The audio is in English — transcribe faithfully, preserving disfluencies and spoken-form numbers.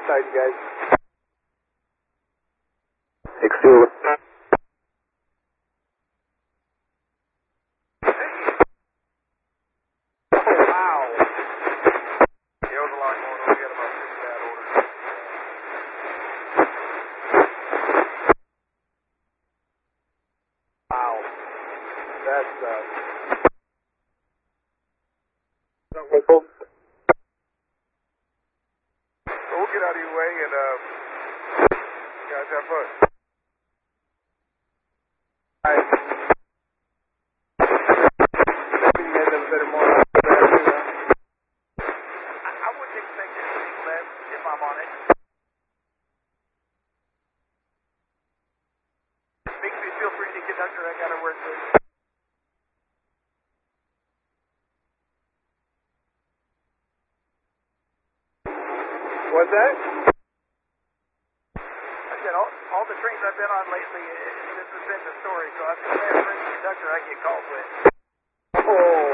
Titan, guys. Exceed. That's, uh... Whistle. So we'll get out of your way and, uh... you guys have fun. Alright. You guys have a better morning. I wouldn't expect anything less if I'm on it. Bixby, feel free to conductor, I got a word for you. What's that? I said all, all the trains I've been on lately, this has been the story, so I'm just glad for the conductor I get called with. Oh.